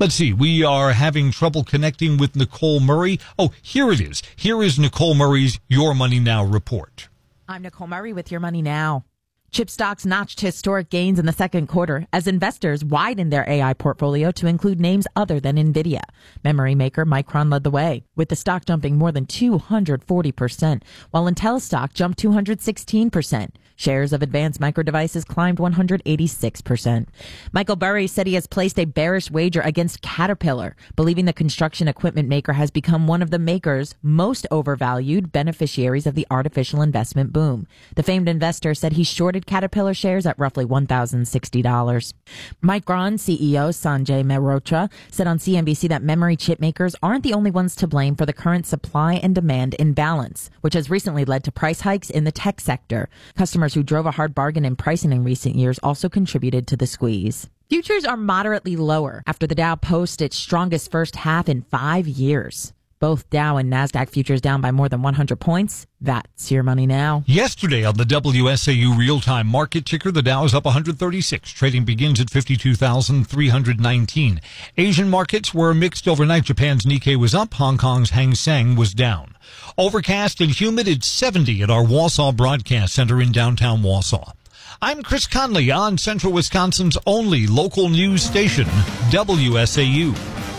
Let's see. We are having trouble connecting with Nicole Murray. Oh, here it is. Here is Nicole Murray's Your Money Now report. I'm Nicole Murray with Your Money Now. Chip stocks notched historic gains in the second quarter as investors widened their AI portfolio to include names other than NVIDIA. Memory maker Micron led the way, with the stock jumping more than 240%, while Intel stock jumped 216%. Shares of Advanced Micro Devices climbed 186%. Michael Burry said he has placed a bearish wager against Caterpillar, believing the construction equipment maker has become one of the maker's most overvalued beneficiaries of the artificial investment boom. The famed investor said he shorted Caterpillar shares at roughly $1,060. Micron CEO Sanjay Mehrotra said on CNBC that memory chip makers aren't the only ones to blame for the current supply and demand imbalance, which has recently led to price hikes in the tech sector. Customers who drove a hard bargain in pricing in recent years also contributed to the squeeze. Futures are moderately lower after the Dow posted its strongest first half in 5 years. Both Dow and NASDAQ futures down by more than 100 points. That's Your Money Now. Yesterday on the WSAU real-time market ticker, the Dow is up 136. Trading begins at 52,319. Asian markets were mixed overnight. Japan's Nikkei was up. Hong Kong's Hang Seng was down. Overcast and humid at 70 at our Wausau Broadcast Center in downtown Wausau. I'm Chris Conley on Central Wisconsin's only local news station, WSAU.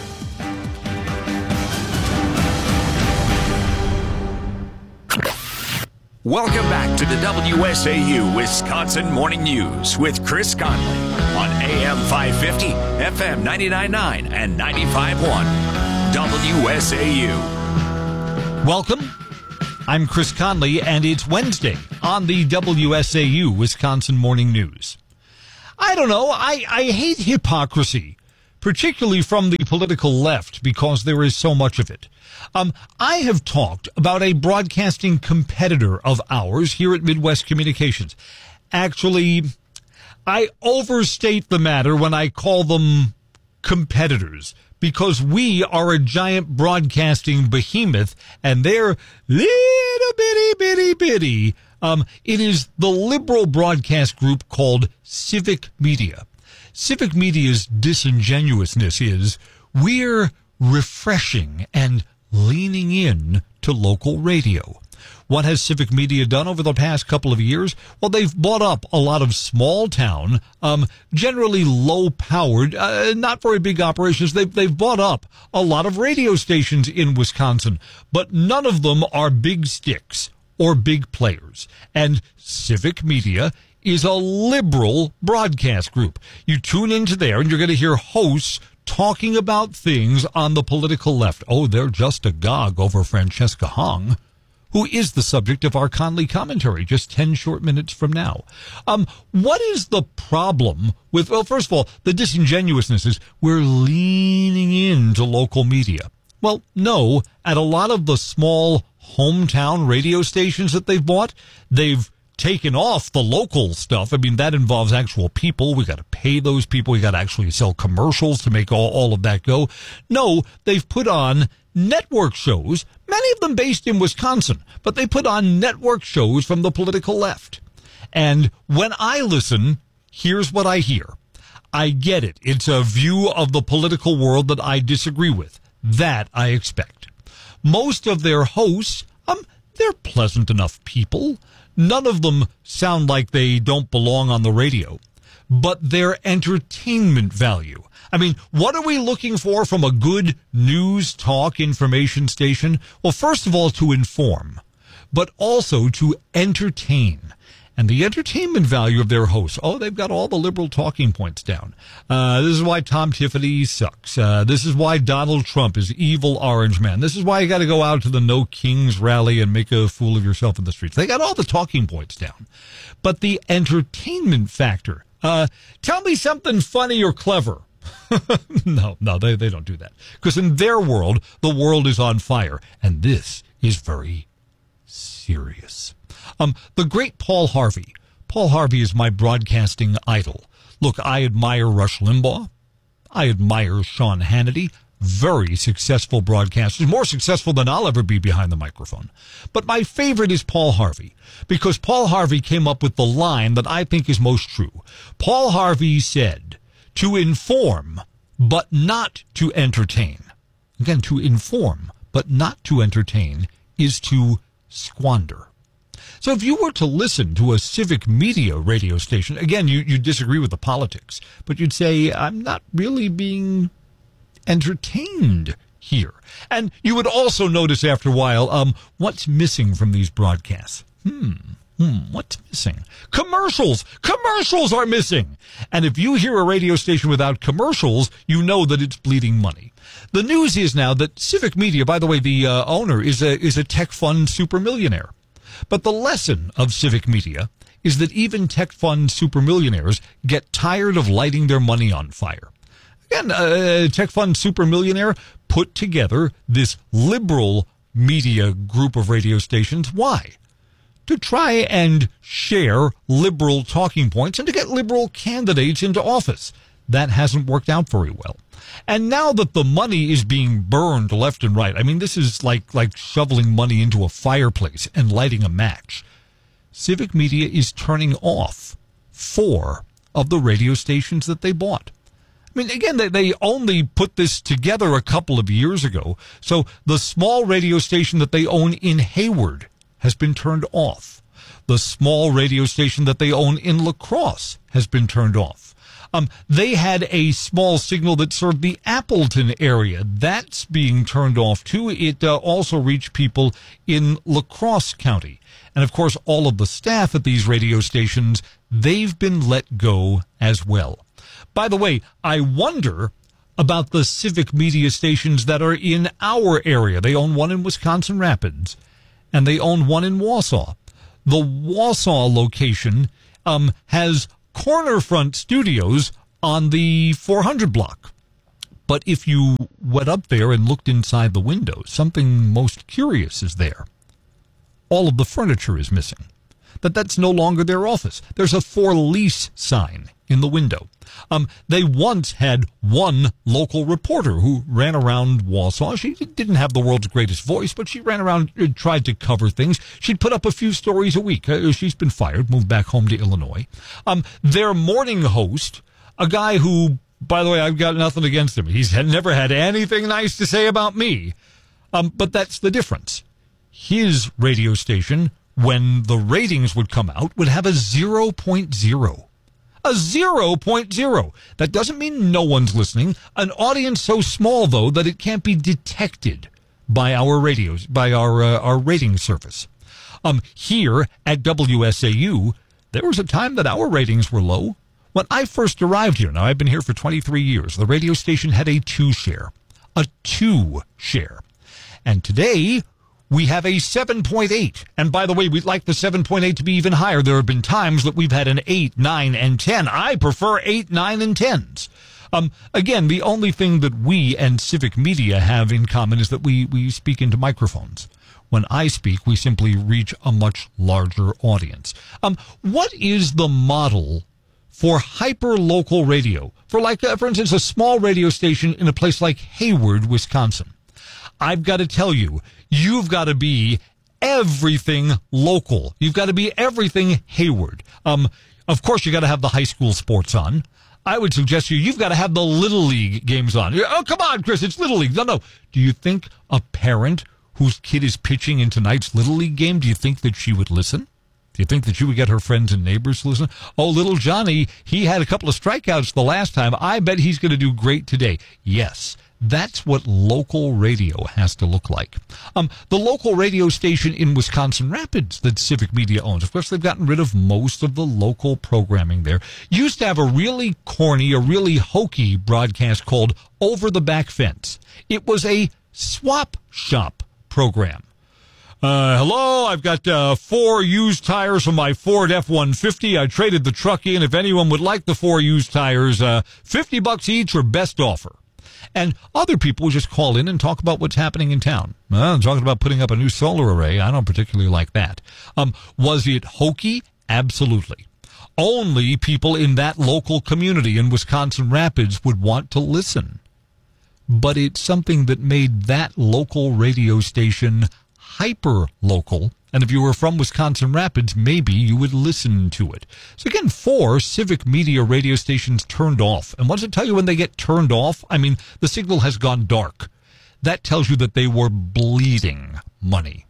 Welcome back to the WSAU Wisconsin Morning News with Chris Conley on AM 550, FM 99.9, and 95.1 WSAU. Welcome. I'm Chris Conley, and it's Wednesday on the WSAU Wisconsin Morning News. I don't know. I hate hypocrisy, particularly from the political left, because there is so much of it. I have talked about a broadcasting competitor of ours here at Midwest Communications. Actually, I overstate the matter when I call them competitors, because we are a giant broadcasting behemoth, and they're little bitty. It is the liberal broadcast group called Civic Media. Civic Media's disingenuousness is we're refreshing and leaning in to local radio. What has Civic Media done over the past couple of years? Well, they've bought up a lot of small town, generally low powered, not very big operations. They've bought up a lot of radio stations in Wisconsin, but none of them are big sticks or big players. And Civic Media is a liberal broadcast group. You tune into there and you're going to hear hosts talking about things on the political left. Oh, they're just agog over Francesca Hong, who is the subject of our Conley commentary just 10 short minutes from now. What is the problem with, well, first of all, the disingenuousness is we're leaning into local media. Well, no, at a lot of the small hometown radio stations that they've bought, they've taken off the local stuff. I mean, that involves actual people. We got to pay those people. We got to actually sell commercials to make all of that go. No, they've put on network shows, many of them based in Wisconsin, but they put on network shows from the political left. And when I listen, here's what I hear. I get it. It's a view of the political world that I disagree with. That I expect. Most of their hosts, they're pleasant enough people. None of them sound like they don't belong on the radio, but their entertainment value. I mean, what are we looking for from a good news talk information station? Well, first of all, to inform, but also to entertain. And the entertainment value of their hosts, they've got all the liberal talking points down. This is why Tom Tiffany sucks. This is why Donald Trump is evil orange man. This is why you got to go out to the No Kings rally and make a fool of yourself in the streets. They got all the talking points down. But the entertainment factor, tell me something funny or clever. No, they don't do that. Because in their world, the world is on fire. And this is very serious. The great Paul Harvey. Paul Harvey is my broadcasting idol. Look, I admire Rush Limbaugh. I admire Sean Hannity. Very successful broadcasters, more successful than I'll ever be behind the microphone. But my favorite is Paul Harvey, because Paul Harvey came up with the line that I think is most true. Paul Harvey said, to inform, but not to entertain. Again, to inform, but not to entertain, is to squander. So if you were to listen to a civic media radio station, again, you disagree with the politics, but you'd say, I'm not really being entertained here. And you would also notice after a while, what's missing from these broadcasts? What's missing? Commercials! Commercials are missing! And if you hear a radio station without commercials, you know that it's bleeding money. The news is now that Civic Media, by the way, the owner is a tech fund supermillionaire. But the lesson of Civic Media is that even tech fund supermillionaires get tired of lighting their money on fire. Again, a tech fund supermillionaire put together this liberal media group of radio stations. Why? To try and share liberal talking points and to get liberal candidates into office. That hasn't worked out very well. And now that the money is being burned left and right, I mean, this is like shoveling money into a fireplace and lighting a match. Civic Media is turning off 4 of the radio stations that they bought. I mean, again, they only put this together a couple of years ago. So the small radio station that they own in Hayward has been turned off. The small radio station that they own in La Crosse has been turned off. They had a small signal that served the Appleton area. That's being turned off, too. It also reached people in La Crosse County. And, of course, all of the staff at these radio stations, they've been let go as well. By the way, I wonder about the Civic Media stations that are in our area. They own one in Wisconsin Rapids, and they own one in Wausau. The Wausau location has Cornerfront Studios on the 400 block. But if you went up there and looked inside the windows, something most curious is there. All of the furniture is missing. That's no longer their office. There's a for lease sign in the window. They once had one local reporter who ran around Wausau. She didn't have the world's greatest voice, but she ran around and tried to cover things. She'd put up a few stories a week. She's been fired, moved back home to Illinois. Their morning host, a guy who, by the way, I've got nothing against him. He's never had anything nice to say about me. But that's the difference. His radio station, when the ratings would come out, would have a 0.0. A 0.0. That doesn't mean no one's listening. An audience so small, though, that it can't be detected by our radios, by our rating service. Here at WSAU, there was a time that our ratings were low. When I first arrived here, now I've been here for 23 years, the radio station had a 2 share. A 2 share. And today, we have a 7.8. And by the way, we'd like the 7.8 to be even higher. There have been times that we've had an 8, 9, and 10. I prefer 8, 9, and 10s. Again, the only thing that we and Civic Media have in common is that we speak into microphones. When I speak, we simply reach a much larger audience. What is the model for hyper-local radio? For instance, a small radio station in a place like Hayward, Wisconsin. I've got to tell you, you've got to be everything local. You've got to be everything Hayward. Of course, you got to have the high school sports on. I would suggest you've got to have the Little League games on. Oh, come on, Chris, it's Little League. No. Do you think a parent whose kid is pitching in tonight's Little League game, do you think that she would listen? Do you think that she would get her friends and neighbors to listen? Oh, little Johnny, he had a couple of strikeouts the last time. I bet he's going to do great today. Yes. That's what local radio has to look like. The local radio station in Wisconsin Rapids that Civic Media owns, of course, they've gotten rid of most of the local programming there. Used to have a really corny, a really hokey broadcast called Over the Back Fence. It was a swap shop program. Hello, I've got 4 used tires from my Ford F-150. I traded the truck in. If anyone would like the 4 used tires, $50 each or best offer. And other people just call in and talk about what's happening in town. I'm talking about putting up a new solar array. I don't particularly like that. Was it hokey? Absolutely. Only people in that local community in Wisconsin Rapids would want to listen. But it's something that made that local radio station hyper-local And if you were from Wisconsin Rapids, maybe you would listen to it. So again, 4 civic media radio stations turned off. And once I tell you when they get turned off, I mean, the signal has gone dark. That tells you that they were bleeding money.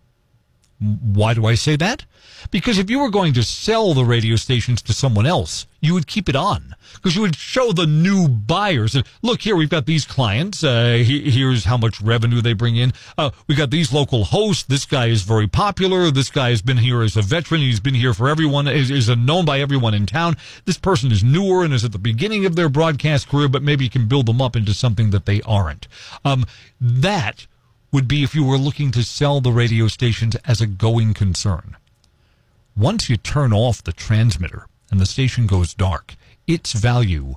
Why do I say that? Because if you were going to sell the radio stations to someone else, you would keep it on. Because you would show the new buyers, look here, we've got these clients, here's how much revenue they bring in. We got these local hosts, this guy is very popular, this guy has been here as a veteran, he's been here for everyone, is known by everyone in town. This person is newer and is at the beginning of their broadcast career, but maybe you can build them up into something that they aren't. That would be if you were looking to sell the radio stations as a going concern. Once you turn off the transmitter and the station goes dark, its value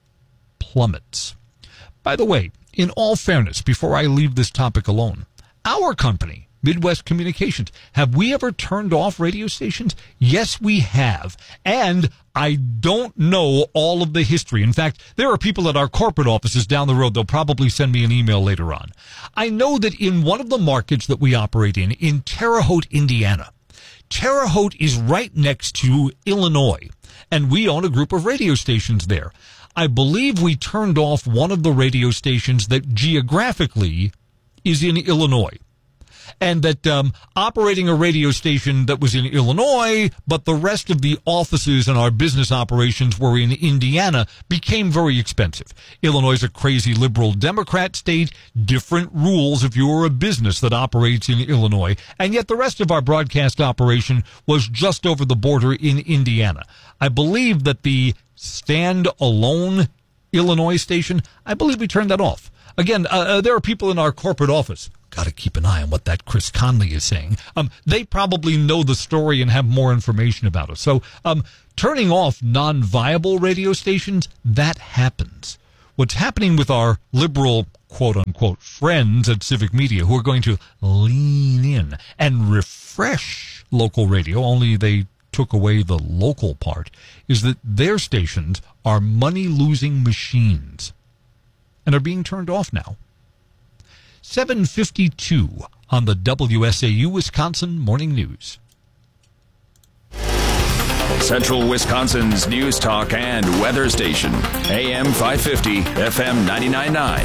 plummets. By the way, in all fairness, before I leave this topic alone, our company, Midwest Communications, have we ever turned off radio stations? Yes, we have. And I don't know all of the history. In fact, there are people at our corporate offices down the road. They'll probably send me an email later on. I know that in one of the markets that we operate in Terre Haute, Indiana, Terre Haute is right next to Illinois, and we own a group of radio stations there. I believe we turned off one of the radio stations that geographically is in Illinois. And that operating a radio station that was in Illinois, but the rest of the offices and our business operations were in Indiana, became very expensive. Illinois is a crazy liberal Democrat state, different rules if you're a business that operates in Illinois, and yet the rest of our broadcast operation was just over the border in Indiana. I believe that the stand-alone Illinois station, I believe we turned that off. Again, there are people in our corporate office. Got to keep an eye on what that Chris Conley is saying. They probably know the story and have more information about it. So turning off non-viable radio stations, that happens. What's happening with our liberal, quote-unquote, friends at Civic Media who are going to lean in and refresh local radio, only they took away the local part, is that their stations are money-losing machines and are being turned off now. 7:52 on the WSAU Wisconsin Morning News. Central Wisconsin's news talk and weather station. AM 550, FM 99.9,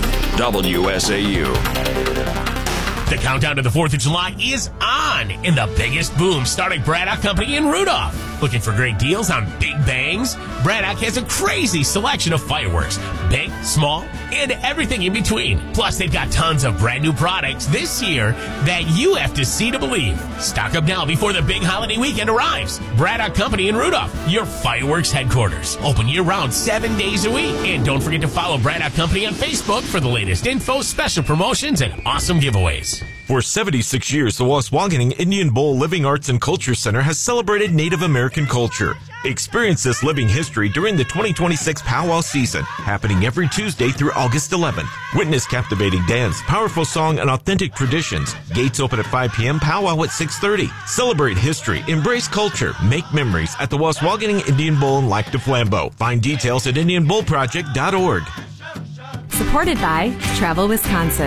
WSAU. The countdown to the 4th of July is on in the biggest boom starting Braddock Company in Rudolph. Looking for great deals on big bangs? Braddock has a crazy selection of fireworks. Big, small, and everything in between. Plus, they've got tons of brand new products this year that you have to see to believe. Stock up now before the big holiday weekend arrives. Braddock Company in Rudolph, your fireworks headquarters. Open year-round 7 days a week. And don't forget to follow Braddock Company on Facebook for the latest info, special promotions, and awesome giveaways. For 76 years, the Waswaganing Indian Bowl Living Arts and Culture Center has celebrated Native American culture. Experience this living history during the 2026 Powwow season, happening every Tuesday through August 11th. Witness captivating dance, powerful song, and authentic traditions. Gates open at 5 p.m., powwow at 6:30. Celebrate history, embrace culture, make memories at the Waswaganing Indian Bowl in Lac du Flambeau. Find details at IndianBowlProject.org. Supported by Travel Wisconsin.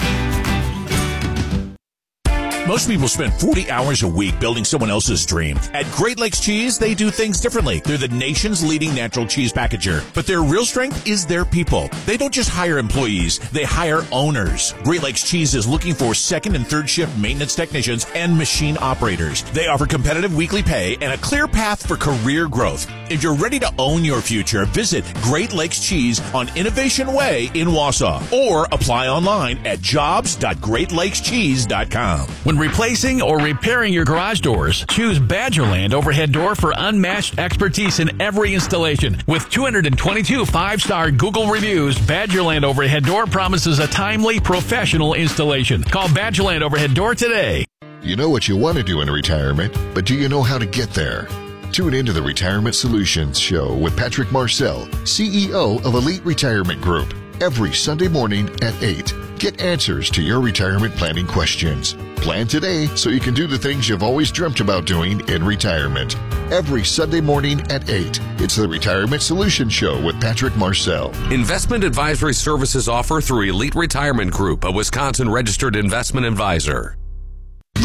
Most people spend 40 hours a week building someone else's dream. At Great Lakes Cheese, they do things differently. They're the nation's leading natural cheese packager. But their real strength is their people. They don't just hire employees, they hire owners. Great Lakes Cheese is looking for second and third shift maintenance technicians and machine operators. They offer competitive weekly pay and a clear path for career growth. If you're ready to own your future, visit Great Lakes Cheese on Innovation Way in Wausau or apply online at jobs.greatlakescheese.com. When replacing or repairing your garage doors, choose Badgerland Overhead Door for unmatched expertise in every installation. With 222 5-star Google reviews, Badgerland Overhead Door promises a timely, professional installation. Call Badgerland Overhead Door today. You know what you want to do in retirement, but do you know how to get there? Tune into the Retirement Solutions Show with Patrick Marcel, CEO of Elite Retirement Group, every Sunday morning at 8. Get answers to your retirement planning questions. Plan today so you can do the things you've always dreamt about doing in retirement. Every Sunday morning at 8. It's the Retirement Solutions Show with Patrick Marcel. Investment advisory services offered through Elite Retirement Group, a Wisconsin registered investment advisor.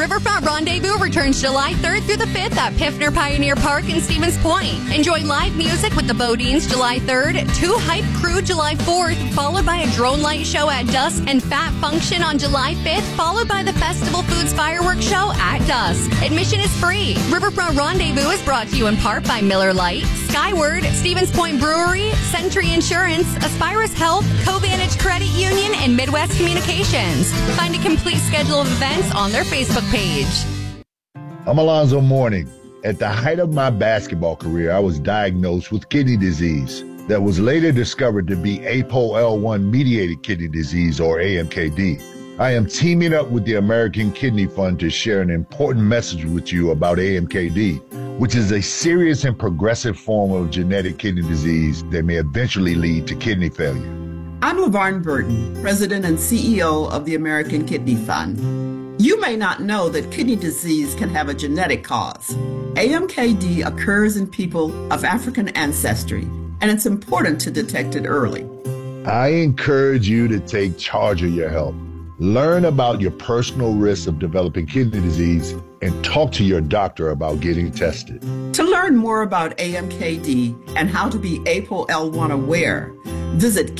Riverfront Rendezvous returns July 3rd through the 5th at Piffner Pioneer Park in Stevens Point. Enjoy live music with the Bodines July 3rd, 2 Hype Crew July 4th, followed by a drone light show at dusk, and Fat Function on July 5th, followed by the Festival Foods Fireworks Show at dusk. Admission is free. Riverfront Rendezvous is brought to you in part by Miller Lite, Skyward, Stevens Point Brewery, Century Insurance, Aspirus Health, Covantage Credit Union, and Midwest Communications. Find a complete schedule of events on their Facebook page. I'm Alonzo Mourning. At the height of my basketball career, I was diagnosed with kidney disease that was later discovered to be APOL1-mediated kidney disease, or AMKD. I am teaming up with the American Kidney Fund to share an important message with you about AMKD, which is a serious and progressive form of genetic kidney disease that may eventually lead to kidney failure. I'm LaVarn Burton, President and CEO of the American Kidney Fund. You may not know that kidney disease can have a genetic cause. AMKD occurs in people of African ancestry, and it's important to detect it early. I encourage you to take charge of your health. Learn about your personal risks of developing kidney disease and talk to your doctor about getting tested. To learn more about AMKD and how to be APOL1 aware, visit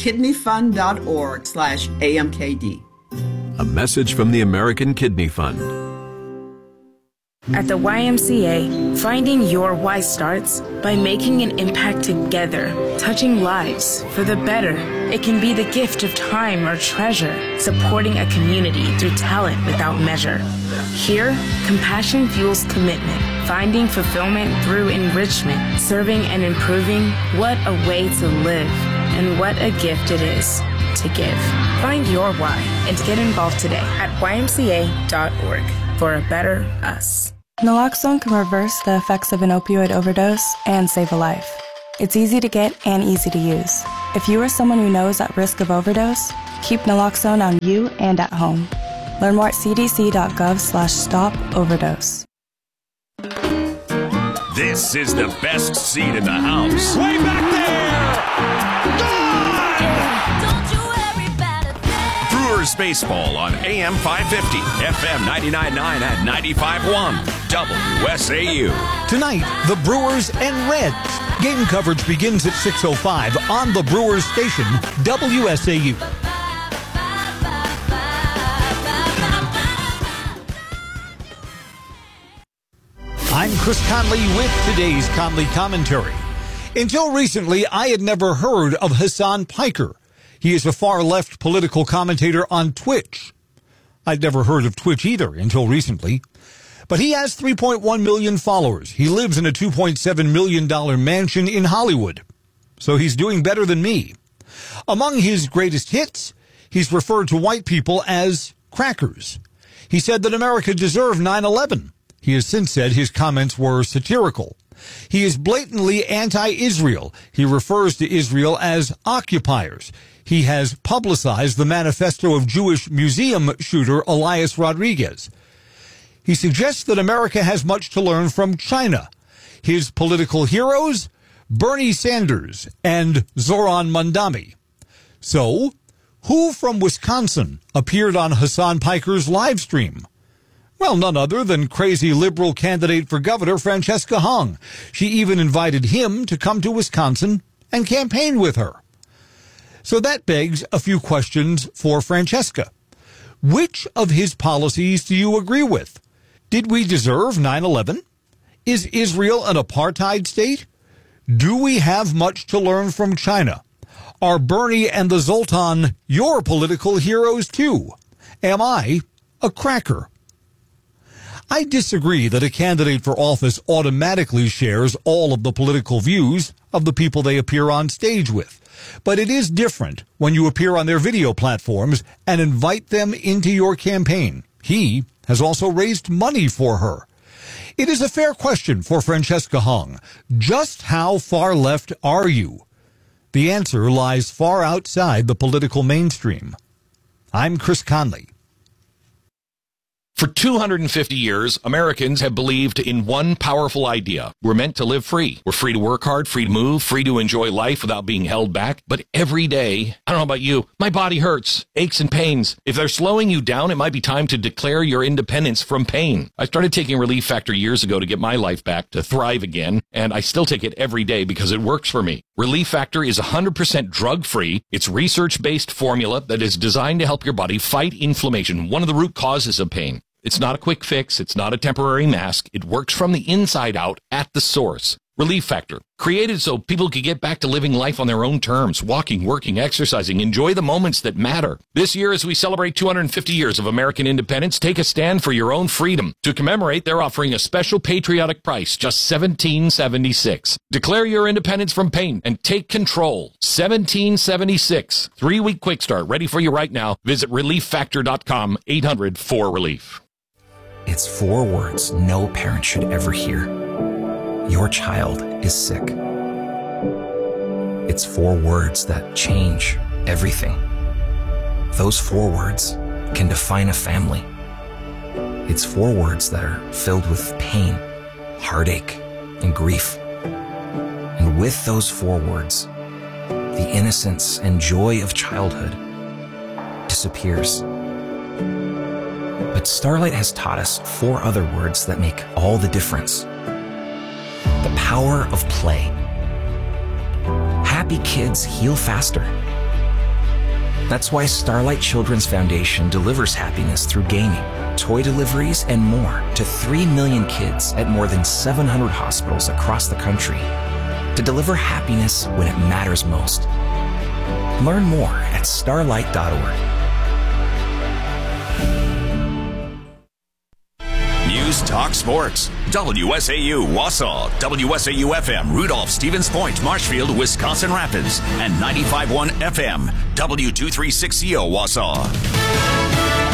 kidneyfund.org/AMKD. A message from the American Kidney Fund. At the YMCA, finding your why starts by making an impact together, touching lives for the better. It can be the gift of time or treasure, supporting a community through talent without measure. Here, compassion fuels commitment, finding fulfillment through enrichment, serving and improving. What a way to live, and what a gift it is to give. Find your why and get involved today at ymca.org for a better us. Naloxone can reverse the effects of an opioid overdose and save a life. It's easy to get and easy to use. If you or someone you know is at risk of overdose, keep naloxone on you and at home. Learn more at cdc.gov/stop-overdose. This is the best seat in the house. Way back there! Brewers baseball on AM 550, FM 99.9 and 95.1, WSAU. Tonight, the Brewers and Reds. Game coverage begins at 6:05 on the Brewers station, WSAU. I'm Chris Conley with today's Conley Commentary. Until recently, I had never heard of Hasan Piker. He is a far-left political commentator on Twitch. I'd never heard of Twitch either until recently. But he has 3.1 million followers. He lives in a $2.7 million mansion in Hollywood. So he's doing better than me. Among his greatest hits, he's referred to white people as crackers. He said that America deserved 9/11. He has since said his comments were satirical. He is blatantly anti-Israel. He refers to Israel as occupiers. He has publicized the manifesto of Jewish museum shooter Elias Rodriguez. He suggests that America has much to learn from China. His political heroes, Bernie Sanders and Zoran Mandami. So, who from Wisconsin appeared on Hasan Piker's live stream? Well, none other than crazy liberal candidate for governor Francesca Hung. She even invited him to come to Wisconsin and campaign with her. So that begs a few questions for Francesca. Which of his policies do you agree with? Did we deserve 9/11? Is Israel an apartheid state? Do we have much to learn from China? Are Bernie and the Zoltan your political heroes too? Am I a cracker? I disagree that a candidate for office automatically shares all of the political views of the people they appear on stage with. But it is different when you appear on their video platforms and invite them into your campaign. He has also raised money for her. It is a fair question for Francesca Hung. Just how far left are you? The answer lies far outside the political mainstream. I'm Chris Conley. For 250 years, Americans have believed in one powerful idea. We're meant to live free. We're free to work hard, free to move, free to enjoy life without being held back. But every day, I don't know about you, my body hurts, aches and pains. If they're slowing you down, it might be time to declare your independence from pain. I started taking Relief Factor years ago to get my life back, to thrive again, and I still take it every day because it works for me. Relief Factor is 100% drug-free. It's research-based formula that is designed to help your body fight inflammation, one of the root causes of pain. It's not a quick fix. It's not a temporary mask. It works from the inside out at the source. Relief Factor, created so people could get back to living life on their own terms, walking, working, exercising, enjoy the moments that matter. This year, as we celebrate 250 years of American independence, take a stand for your own freedom. To commemorate, they're offering a special patriotic price, just $17.76. Declare your independence from pain and take control. $17.76. 3-week quick start, ready for you right now. Visit relieffactor.com, 800-4RELIEF. It's 4 words no parent should ever hear. Your child is sick. It's 4 words that change everything. Those 4 words can define a family. It's 4 words that are filled with pain, heartache, and grief. And with those 4 words, the innocence and joy of childhood disappears. But Starlight has taught us 4 other words that make all the difference. The power of play. Happy kids heal faster. That's why Starlight Children's Foundation delivers happiness through gaming, toy deliveries, and more to 3 million kids at more than 700 hospitals across the country to deliver happiness when it matters most. Learn more at starlight.org. News Talk Sports. WSAU Wausau, WSAU-FM Rudolph, Stevens Point, Marshfield, Wisconsin Rapids, and 95.1 FM, W236CO Wausau.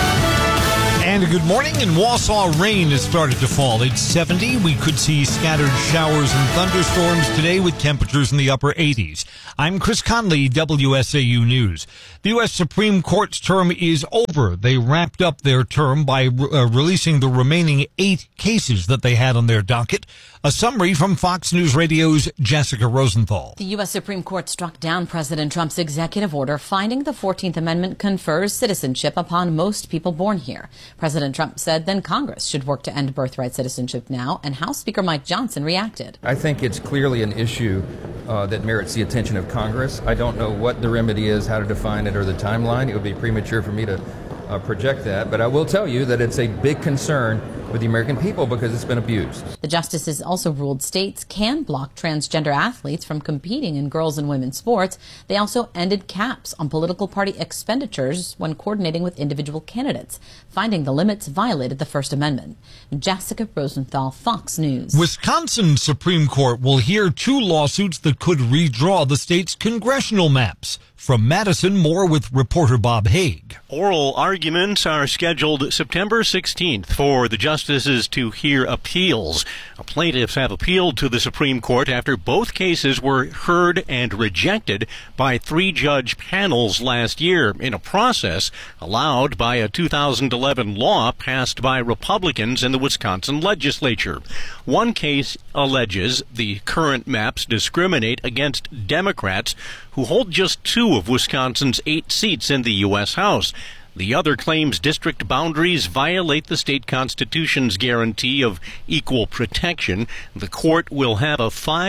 And good morning. In Wausau, rain has started to fall. It's 70. We could see scattered showers and thunderstorms today with temperatures in the upper 80s. I'm Chris Conley, WSAU News. The U.S. Supreme Court's term is over. They wrapped up their term by releasing the remaining 8 cases that they had on their docket. A summary from Fox News Radio's Jessica Rosenthal. The U.S. Supreme Court struck down President Trump's executive order finding the 14th Amendment confers citizenship upon most people born here. President Trump said then Congress should work to end birthright citizenship now, and House Speaker Mike Johnson reacted. I think it's clearly an issue that merits the attention of Congress. I don't know what the remedy is, how to define it, or the timeline. It would be premature for me to project that, but I will tell you that it's a big concern with the American people because it's been abused. The justices also ruled states can block transgender athletes from competing in girls' and women's sports. They also ended caps on political party expenditures when coordinating with individual candidates, finding the limits violated the First Amendment. Jessica Rosenthal, Fox News. Wisconsin Supreme Court will hear 2 lawsuits that could redraw the state's congressional maps. From Madison, more with reporter Bob Haig. Oral arguments are scheduled September 16th for the justices to hear appeals. Plaintiffs have appealed to the Supreme Court after both cases were heard and rejected by 3-judge panels last year in a process allowed by a 2011 law passed by Republicans in the Wisconsin legislature. One case alleges the current maps discriminate against Democrats who hold just 2 of Wisconsin's 8 seats in the U.S. House. The other claims district boundaries violate the state constitution's guarantee of equal protection. The court will have a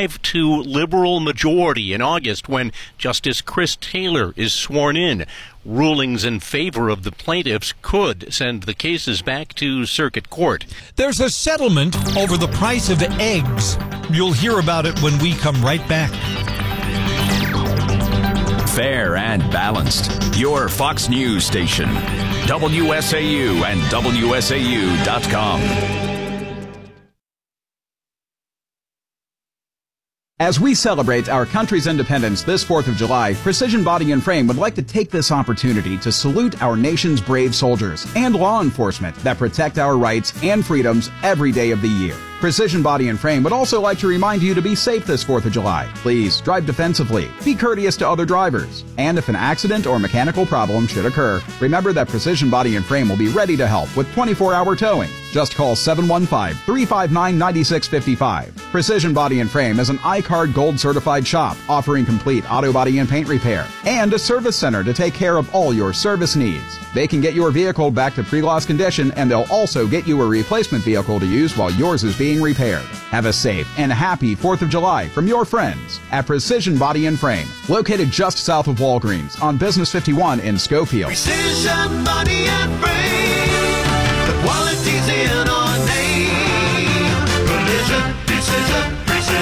5-2 liberal majority in August when Justice Chris Taylor is sworn in. Rulings in favor of the plaintiffs could send the cases back to circuit court. There's a settlement over the price of eggs. You'll hear about it when we come right back. Fair and balanced. Your Fox News station. WSAU and WSAU.com. As we celebrate our country's independence this 4th of July, Precision Body and Frame would like to take this opportunity to salute our nation's brave soldiers and law enforcement that protect our rights and freedoms every day of the year. Precision Body and Frame would also like to remind you to be safe this 4th of July. Please drive defensively, be courteous to other drivers, and if an accident or mechanical problem should occur, remember that Precision Body and Frame will be ready to help with 24-hour towing. Just call 715-359-9655. Precision Body and Frame is an iCard Gold certified shop offering complete auto body and paint repair and a service center to take care of all your service needs. They can get your vehicle back to pre-loss condition, and they'll also get you a replacement vehicle to use while yours is being repaired. Have a safe and happy 4th of July from your friends at Precision Body and Frame, located just south of Walgreens on Business 51 in Schofield. Precision Body and Frame, the quality's in our name. Precision.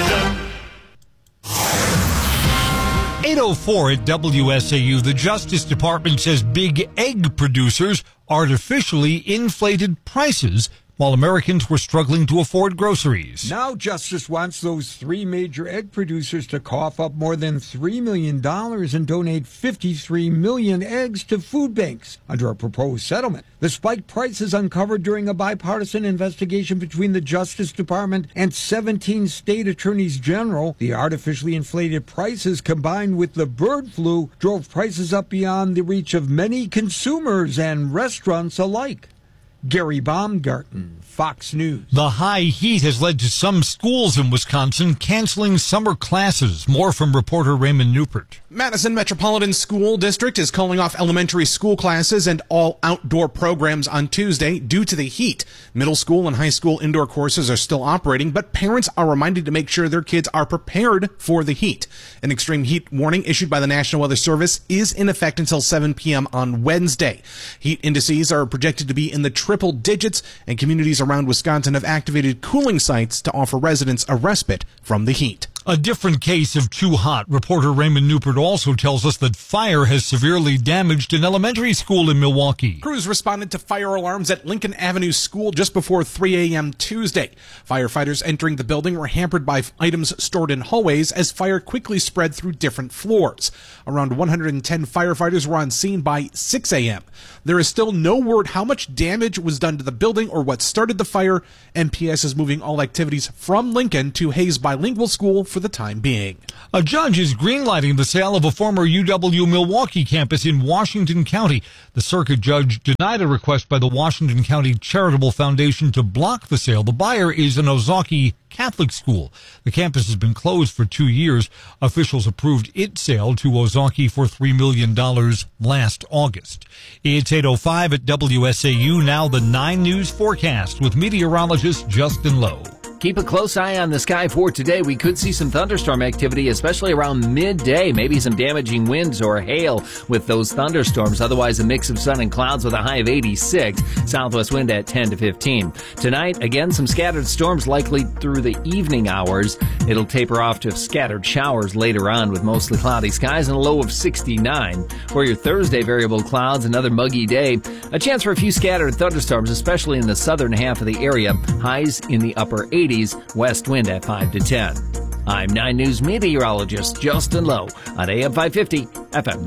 8:04 at WSAU. The Justice Department says big egg producers artificially inflated prices while Americans were struggling to afford groceries. Now Justice wants those three major egg producers to cough up more than $3 million and donate 53 million eggs to food banks under a proposed settlement. The spiked prices uncovered during a bipartisan investigation between the Justice Department and 17 state attorneys general. The artificially inflated prices combined with the bird flu drove prices up beyond the reach of many consumers and restaurants alike. Gary Baumgarten, Fox News. The high heat has led to some schools in Wisconsin canceling summer classes. More from reporter Raymond Newport. Madison Metropolitan School District is calling off elementary school classes and all outdoor programs on Tuesday due to the heat. Middle school and high school indoor courses are still operating, but parents are reminded to make sure their kids are prepared for the heat. An extreme heat warning issued by the National Weather Service is in effect until 7 p.m. on Wednesday. Heat indices are projected to be in the triple digits, and communities around Wisconsin have activated cooling sites to offer residents a respite from the heat. A different case of too hot. Reporter Raymond Newport also tells us that fire has severely damaged an elementary school in Milwaukee. Crews responded to fire alarms at Lincoln Avenue School just before 3 a.m. Tuesday. Firefighters entering the building were hampered by items stored in hallways as fire quickly spread through different floors. Around 110 firefighters were on scene by 6 a.m. There is still no word how much damage was done to the building or what started the fire. MPS is moving all activities from Lincoln to Hayes Bilingual School for the time being. A judge is greenlighting the sale of a former UW Milwaukee campus in Washington County. The circuit judge denied a request by the Washington County Charitable Foundation to block the sale. The buyer is an Ozaukee Catholic school. The campus has been closed for 2 years. Officials approved its sale to Ozaukee for $3 million last August. It's 8:05 at WSAU. Now the 9 News forecast with meteorologist Justin Lowe. Keep a close eye on the sky for today. We could see some thunderstorm activity, especially around midday. Maybe some damaging winds or hail with those thunderstorms. Otherwise, a mix of sun and clouds with a high of 86. Southwest wind at 10 to 15. Tonight, again, some scattered storms likely through the evening hours. It'll taper off to scattered showers later on with mostly cloudy skies and a low of 69. For your Thursday, variable clouds, another muggy day. A chance for a few scattered thunderstorms, especially in the southern half of the area. Highs in the upper 80s. West wind at 5 to 10. I'm 9 News meteorologist Justin Lowe on AM 550, FM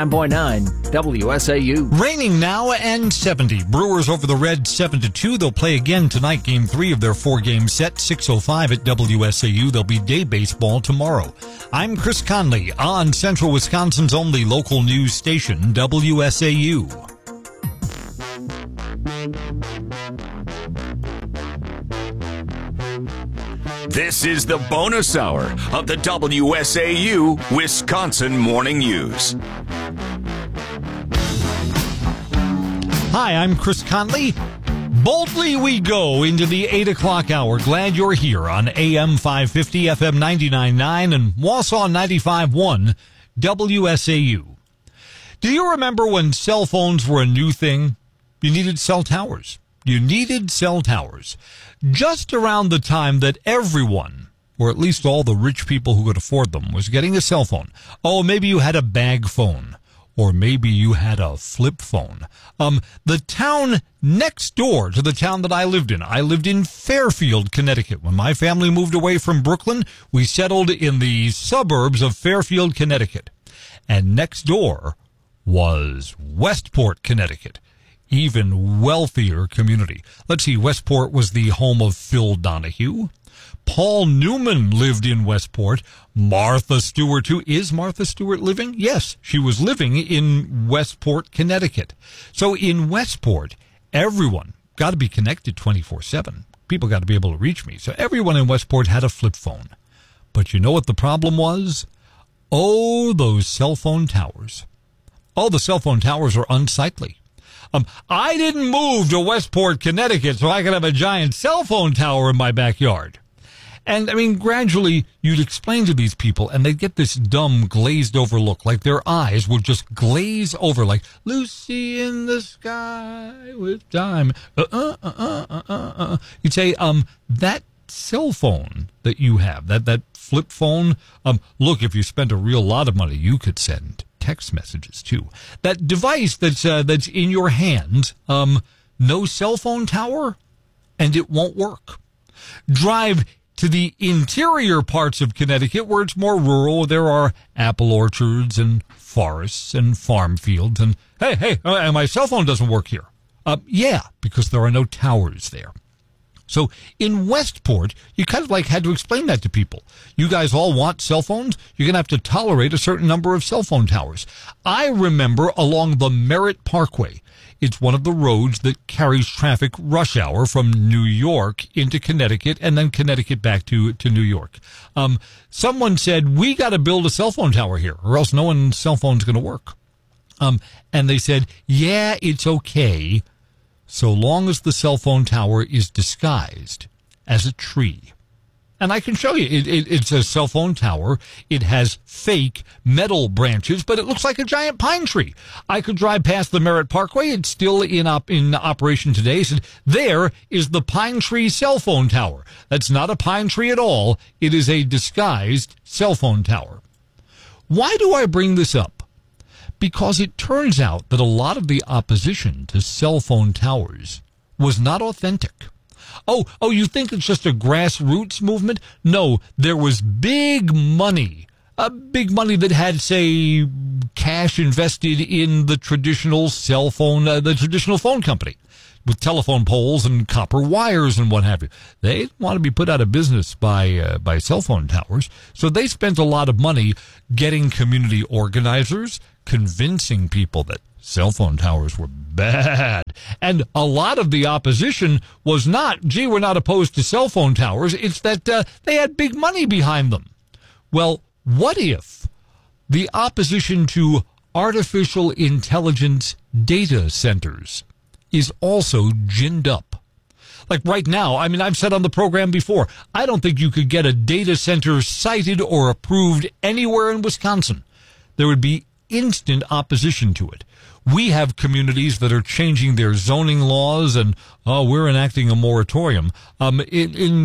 99.9, WSAU. Raining now and 70. Brewers over the Reds 7-2. They'll play again tonight, Game 3 of their 4-game set, 6:05 at WSAU. There'll be day baseball tomorrow. I'm Chris Conley on Central Wisconsin's only local news station, WSAU. This is the bonus hour of the WSAU Wisconsin Morning News. Hi, I'm Chris Conley. Boldly we go into the 8 o'clock hour. Glad you're here on AM 550, FM 99.9, and Wausau 95.1, WSAU. Do you remember when cell phones were a new thing? You needed cell towers. Just around the time that everyone, or at least all the rich people who could afford them, was getting a cell phone. Oh, maybe you had a bag phone, or maybe you had a flip phone. The town next door to the town that I lived in Fairfield, Connecticut. When my family moved away from Brooklyn, we settled in the suburbs of Fairfield, Connecticut. And next door was Westport, Connecticut. even wealthier community. Let's see, Westport was the home of Phil Donahue. Paul Newman lived in Westport. Martha Stewart, too. Is Martha Stewart living? Yes, she was living in Westport, Connecticut. So in Westport, everyone got to be connected 24/7. People got to be able to reach me. So everyone in Westport had a flip phone. But you know what the problem was? Oh, those cell phone towers. Oh, the cell phone towers are unsightly. I didn't move to Westport, Connecticut so I could have a giant cell phone tower in my backyard. And, I mean, gradually you'd explain to these people, and they'd get this dumb, glazed-over look, like their eyes would just glaze over, like, Lucy in the sky with diamond. You'd say, that cell phone that you have, that flip phone, look, if you spent a real lot of money, you could send text messages, too. That device that's in your hand, no cell phone tower, and it won't work. Drive to the interior parts of Connecticut where it's more rural. There are apple orchards and forests and farm fields. And hey, my cell phone doesn't work here. Yeah, because there are no towers there. So in Westport, you kind of like had to explain that to people. You guys all want cell phones? You're going to have to tolerate a certain number of cell phone towers. I remember along the Merritt Parkway. It's one of the roads that carries traffic rush hour from New York into Connecticut and then Connecticut back to New York. Someone said, we got to build a cell phone tower here or else no one's cell phone's going to work. And they said, yeah, it's okay so long as the cell phone tower is disguised as a tree. And I can show you. It's a cell phone tower. It has fake metal branches, but it looks like a giant pine tree. I could drive past the Merritt Parkway. It's still in operation today. So there is the Pine Tree cell phone tower. That's not a pine tree at all. It is a disguised cell phone tower. Why do I bring this up? Because it turns out that a lot of the opposition to cell phone towers was not authentic. Oh, you think it's just a grassroots movement? No, there was big money that had, say, cash invested in the traditional cell phone, the traditional phone company with telephone poles and copper wires and what have you. They didn't want to be put out of business by cell phone towers, so they spent a lot of money getting community organizers, convincing people that cell phone towers were bad. And a lot of the opposition was not, gee, we're not opposed to cell phone towers. It's that they had big money behind them. Well, what if the opposition to artificial intelligence data centers is also ginned up? Like right now, I mean, I've said on the program before, I don't think you could get a data center sited or approved anywhere in Wisconsin. There would be instant opposition to it. We have communities that are changing their zoning laws, and we're enacting a moratorium. In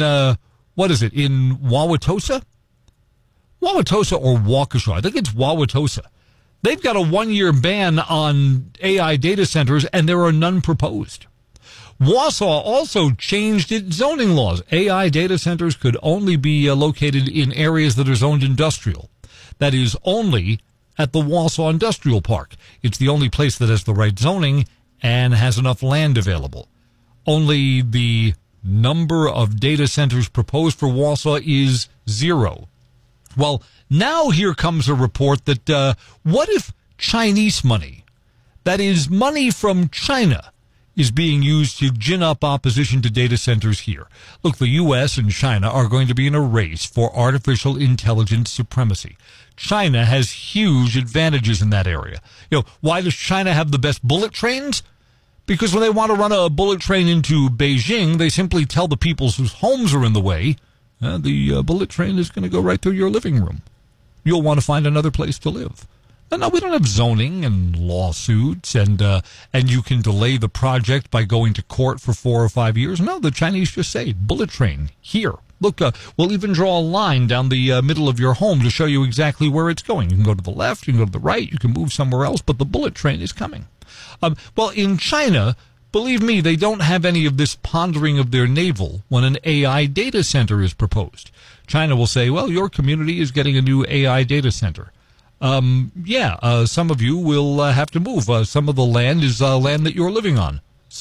Wauwatosa? Wauwatosa or Waukesha? I think it's Wauwatosa. They've got a 1-year ban on AI data centers, and there are none proposed. Wausau also changed its zoning laws. AI data centers could only be located in areas that are zoned industrial. That is only at the Wausau Industrial Park. It's the only place that has the right zoning and has enough land available. Only the number of data centers proposed for Wausau is 0. Well, now here comes a report that what if Chinese money, that is money from China, is being used to gin up opposition to data centers here. Look, the U.S. and China are going to be in a race for artificial intelligence supremacy. China has huge advantages in that area. Why does China have the best bullet trains? Because when they want to run a bullet train into Beijing, they simply tell the people whose homes are in the way, the bullet train is going to go right through your living room. You'll want to find another place to live. No, we don't have zoning and lawsuits, and you can delay the project by going to court for 4 or 5 years. No, the Chinese just say, bullet train, here. Look, we'll even draw a line down the middle of your home to show you exactly where it's going. You can go to the left, you can go to the right, you can move somewhere else, but the bullet train is coming. Well, in China, believe me, they don't have any of this pondering of their navel when an AI data center is proposed. China will say, well, your community is getting a new AI data center. some of you will have to move. Some of the land is land that you're living on.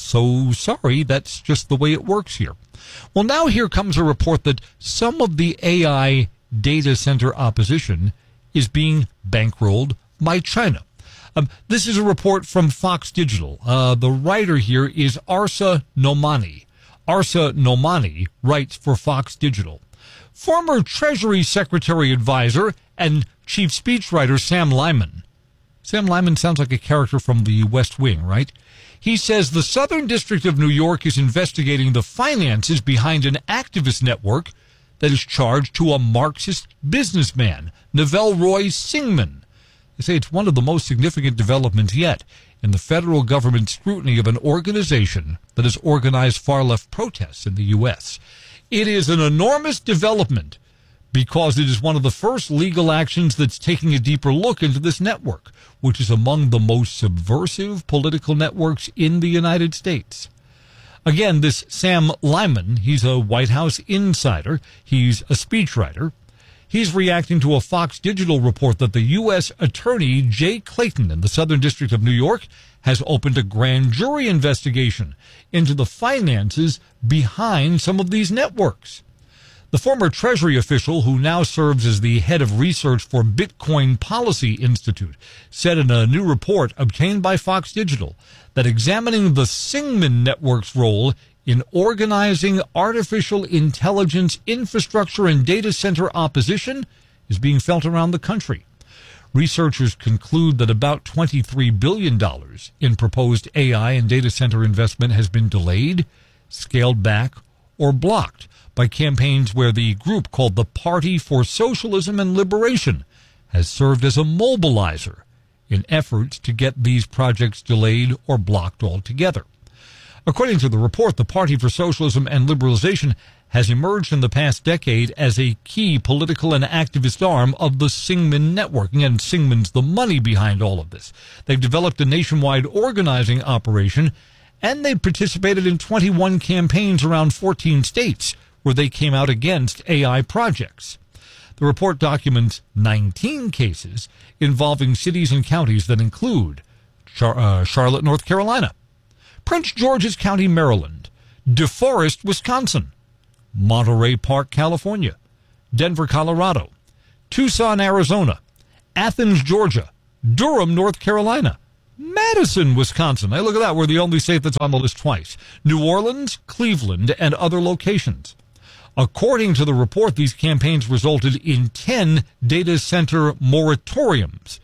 So sorry, that's just the way it works here. Well, now here comes a report that some of the AI data center opposition is being bankrolled by China. This is a report from Fox Digital. The writer here is Arsa Nomani. Arsa Nomani writes for Fox Digital. Former Treasury Secretary Advisor and Chief Speechwriter Sam Lyman. Sam Lyman sounds like a character from the West Wing, right? He says the Southern District of New York is investigating the finances behind an activist network that is charged to a Marxist businessman, Neville Roy Singman. They say it's one of the most significant developments yet in the federal government's scrutiny of an organization that has organized far-left protests in the U.S. It is an enormous development because it is one of the first legal actions that's taking a deeper look into this network, which is among the most subversive political networks in the United States. Again, this Sam Lyman, he's a White House insider. He's a speechwriter. He's reacting to a Fox Digital report that the U.S. Attorney Jay Clayton in the Southern District of New York has opened a grand jury investigation into the finances behind some of these networks. The former Treasury official, who now serves as the head of research for Bitcoin Policy Institute, said in a new report obtained by Fox Digital that examining the Singman Network's role in organizing artificial intelligence infrastructure and data center opposition is being felt around the country. Researchers conclude that about $23 billion in proposed AI and data center investment has been delayed, scaled back, or blocked by campaigns where the group called the Party for Socialism and Liberation has served as a mobilizer in efforts to get these projects delayed or blocked altogether. According to the report, the Party for Socialism and Liberalization has emerged in the past decade as a key political and activist arm of the Singman Network. And Singman's the money behind all of this. They've developed a nationwide organizing operation, and they've participated in 21 campaigns around 14 states where they came out against AI projects. The report documents 19 cases involving cities and counties that include Charlotte, North Carolina, Prince George's County, Maryland, DeForest, Wisconsin, Monterey Park, California, Denver, Colorado, Tucson, Arizona, Athens, Georgia, Durham, North Carolina, Madison, Wisconsin. Hey, look at that. We're the only state that's on the list twice. New Orleans, Cleveland, and other locations. According to the report, these campaigns resulted in 10 data center moratoriums,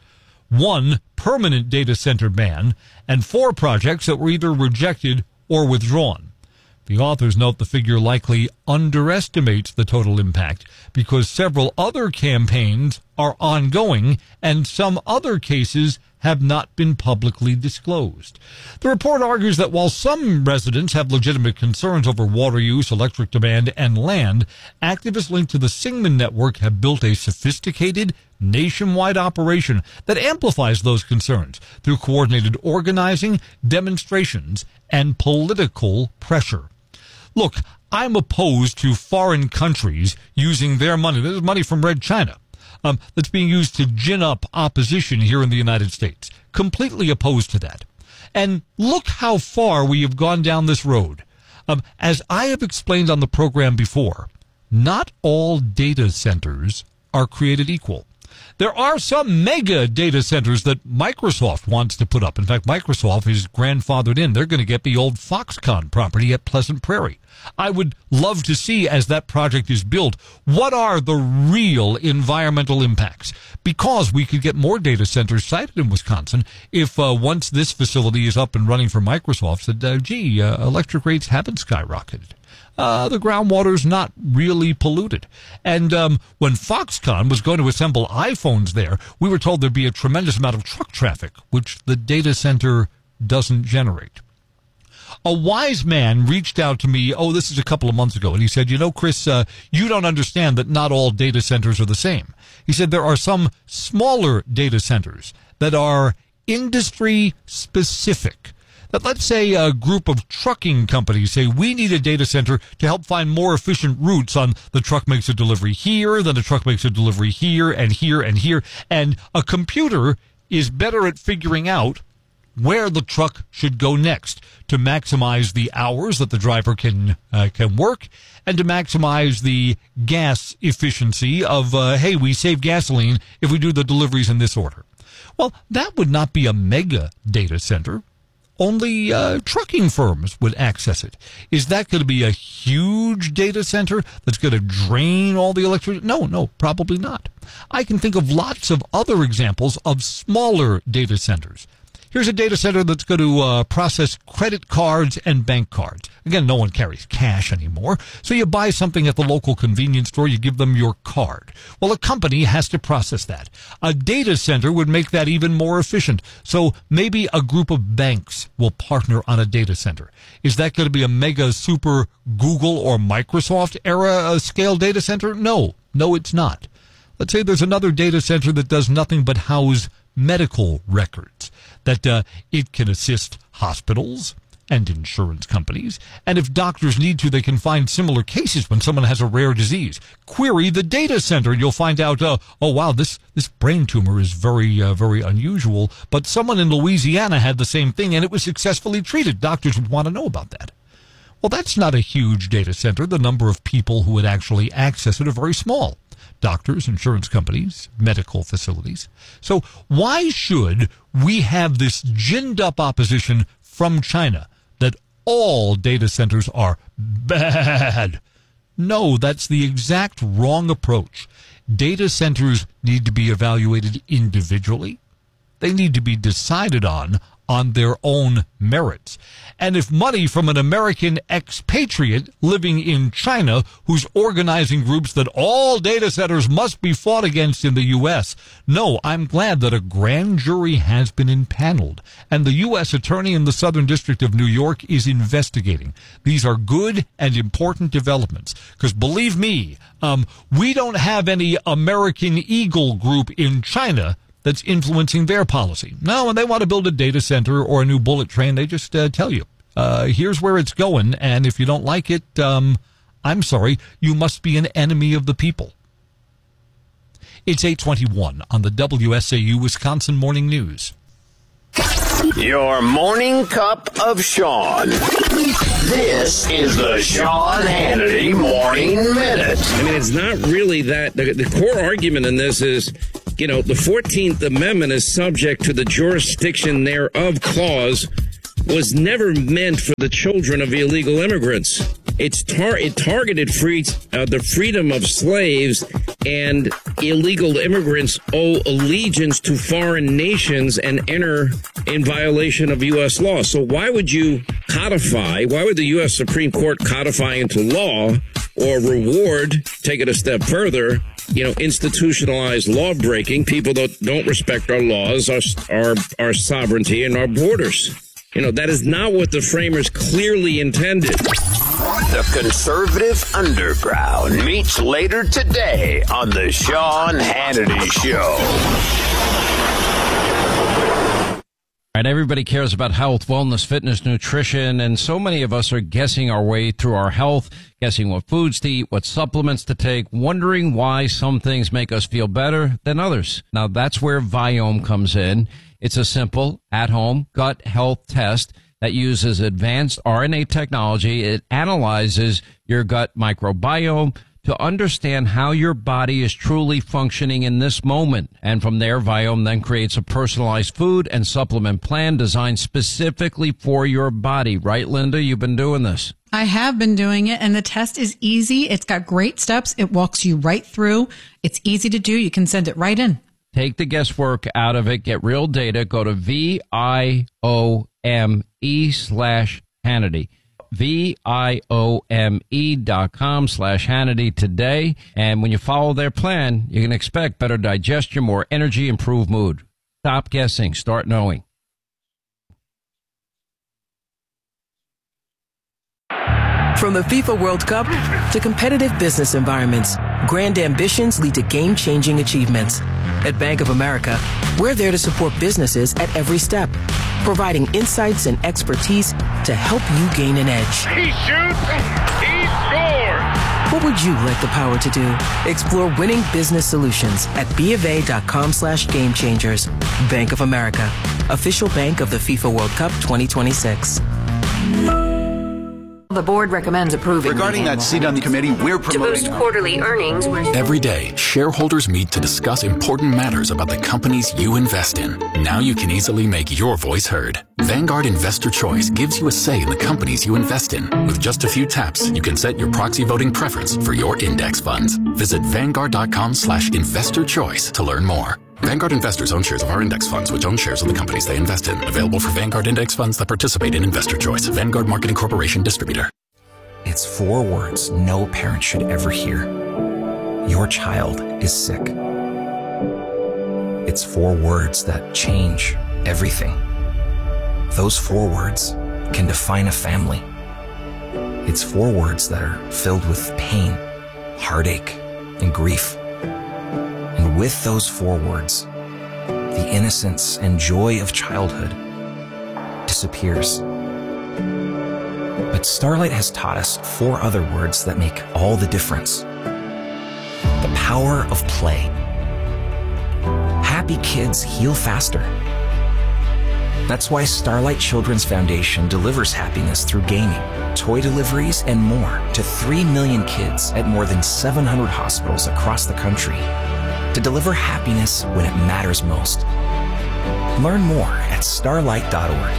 1 permanent data center ban, and 4 projects that were either rejected or withdrawn. The authors note the figure likely underestimates the total impact because several other campaigns are ongoing and some other cases have not been publicly disclosed. The report argues that while some residents have legitimate concerns over water use, electric demand, and land, activists linked to the Singman Network have built a sophisticated nationwide operation that amplifies those concerns through coordinated organizing, demonstrations, and political pressure. Look, I'm opposed to foreign countries using their money. This is money from Red China. That's being used to gin up opposition here in the United States. Completely opposed to that. And look how far we have gone down this road. As I have explained on the program before, not all data centers are created equal. There are some mega data centers that Microsoft wants to put up. In fact, Microsoft is grandfathered in. They're going to get the old Foxconn property at Pleasant Prairie. I would love to see, as that project is built, what are the real environmental impacts? Because we could get more data centers sited in Wisconsin if once this facility is up and running for Microsoft, said, electric rates haven't skyrocketed. The groundwater's not really polluted. And when Foxconn was going to assemble iPhones there, we were told there'd be a tremendous amount of truck traffic, which the data center doesn't generate. A wise man reached out to me, this is a couple of months ago, and he said, Chris, you don't understand that not all data centers are the same. He said there are some smaller data centers that are industry specific, that let's say a group of trucking companies say we need a data center to help find more efficient routes on the truck makes a delivery here, then the truck makes a delivery here and here and here, and a computer is better at figuring out where the truck should go next to maximize the hours that the driver can work and to maximize the gas efficiency of, hey, we save gasoline if we do the deliveries in this order. Well, that would not be a mega data center. Only trucking firms would access it. Is that going to be a huge data center that's going to drain all the electricity? No, probably not. I can think of lots of other examples of smaller data centers. Here's a data center that's going to process credit cards and bank cards. Again, no one carries cash anymore, so you buy something at the local convenience store, you give them your card. Well, a company has to process that. A data center would make that even more efficient, so maybe a group of banks will partner on a data center. Is that going to be a mega super Google or Microsoft era scale data center? No, it's not. Let's say there's another data center that does nothing but house medical records, that it can assist hospitals and insurance companies, and if doctors need to, they can find similar cases when someone has a rare disease. Query the data center, and you'll find out, oh wow, this brain tumor is very unusual, but someone in Louisiana had the same thing, and it was successfully treated. Doctors would want to know about that. Well, that's not a huge data center. The number of people who would actually access it are very small. Doctors, insurance companies, medical facilities. So why should we have this ginned up opposition from China that all data centers are bad? No, that's the exact wrong approach. Data centers need to be evaluated individually. They need to be decided on their own merits. And if money from an American expatriate living in China who's organizing groups that all data centers must be fought against in the U.S., no, I'm glad that a grand jury has been impaneled and the U.S. Attorney in the Southern District of New York is investigating. These are good and important developments because believe me, we don't have any American Eagle group in China that's influencing their policy. No, when they want to build a data center or a new bullet train, they just tell you, here's where it's going, and if you don't like it, I'm sorry, you must be an enemy of the people. It's 8:21 on the WSAU Wisconsin Morning News. Your morning cup of Sean. This is the Sean Hannity Morning Minute. I mean, it's not really that. The core argument in this is, the 14th Amendment is subject to the jurisdiction thereof clause was never meant for the children of illegal immigrants. It targeted the freedom of slaves, and illegal immigrants owe allegiance to foreign nations and enter in violation of U.S. law. So why would the U.S. Supreme Court codify into law or reward, take it a step further, institutionalized law breaking, people that don't respect our laws, our sovereignty, and our borders? That is not what the framers clearly intended. The Conservative Underground meets later today on the Sean Hannity Show. All right, everybody cares about health, wellness, fitness, nutrition, and so many of us are guessing our way through our health, guessing what foods to eat, what supplements to take, wondering why some things make us feel better than others. Now, that's where Viome comes in. It's a simple, at-home gut health test that uses advanced RNA technology. It analyzes your gut microbiome to understand how your body is truly functioning in this moment. And from there, Viome then creates a personalized food and supplement plan designed specifically for your body. Right, Linda? You've been doing this. I have been doing it, and the test is easy. It's got great steps. It walks you right through. It's easy to do. You can send it right in. Take the guesswork out of it. Get real data. Go to VIOME/Hannity. VIOME.com/Hannity today. And when you follow their plan, you can expect better digestion, more energy, improved mood. Stop guessing. Start knowing. From the FIFA World Cup to competitive business environments, grand ambitions lead to game-changing achievements. At Bank of America, we're there to support businesses at every step, providing insights and expertise to help you gain an edge. He shoots, he scores! What would you like the power to do? Explore winning business solutions at BofA.com/gamechangers. Bank of America, official bank of the FIFA World Cup 2026. The board recommends approving. Regarding that seat on the committee, we're promoting... To boost quarterly earnings... Every day, shareholders meet to discuss important matters about the companies you invest in. Now you can easily make your voice heard. Vanguard Investor Choice gives you a say in the companies you invest in. With just a few taps, you can set your proxy voting preference for your index funds. Visit Vanguard.com/investorchoice to learn more. Vanguard investors own shares of our index funds, which own shares of the companies they invest in. Available for Vanguard index funds that participate in Investor Choice. Vanguard Marketing Corporation distributor. It's 4 words no parent should ever hear. Your child is sick. It's 4 words that change everything. Those 4 words can define a family. It's 4 words that are filled with pain, heartache, and grief. And with those 4 words, the innocence and joy of childhood disappears. But Starlight has taught us 4 other words that make all the difference. The power of play. Happy kids heal faster. That's why Starlight Children's Foundation delivers happiness through gaming, toy deliveries, and more to 3 million kids at more than 700 hospitals across the country to deliver happiness when it matters most. Learn more at starlight.org.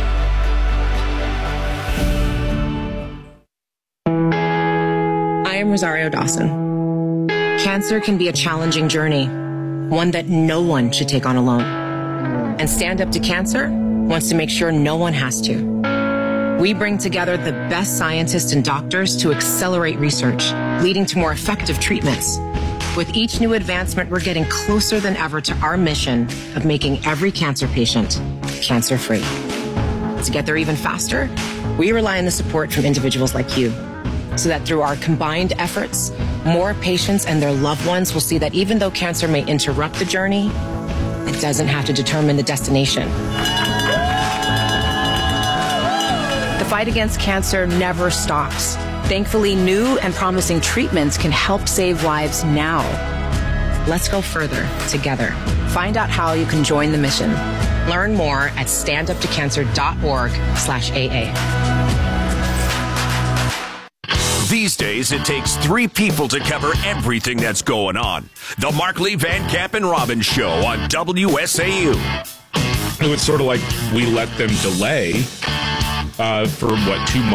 I am Rosario Dawson. Cancer can be a challenging journey, one that no one should take on alone. And Stand Up to Cancer wants to make sure no one has to. We bring together the best scientists and doctors to accelerate research, leading to more effective treatments. With each new advancement, we're getting closer than ever to our mission of making every cancer patient cancer-free. To get there even faster, we rely on the support from individuals like you, so that through our combined efforts, more patients and their loved ones will see that even though cancer may interrupt the journey, it doesn't have to determine the destination. The fight against cancer never stops. Thankfully, new and promising treatments can help save lives now. Let's go further together. Find out how you can join the mission. Learn more at standuptocancer.org/AA. These days, it takes 3 people to cover everything that's going on. The Markley, Van Camp, and Robbins Show on WSAU. It's sort of like we let them delay for 2 months.